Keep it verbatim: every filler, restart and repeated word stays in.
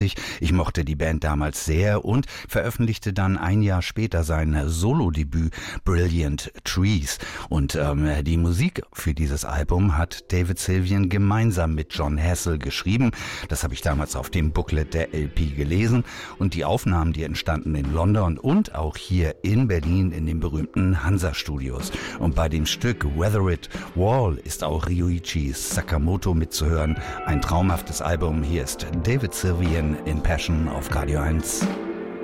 mich. Ich mochte die Band damals sehr und veröffentlichte dann ein Jahr später sein Solo-Debüt Brilliant Trees. Und ähm, die Musik für dieses Album hat David Sylvian gemeinsam mit Jon Hassell geschrieben. Das habe ich damals auf dem Booklet der L P gelesen. Und die Aufnahmen, die entstanden in London und auch hier in Berlin in den berühmten Hansa-Studios. Und bei dem Stück Weather It Wall ist auch Ryuichi Sakamoto mitzuhören. Ein traumhaftes Album. Hier ist David Sylvian in Passion auf Radio eins.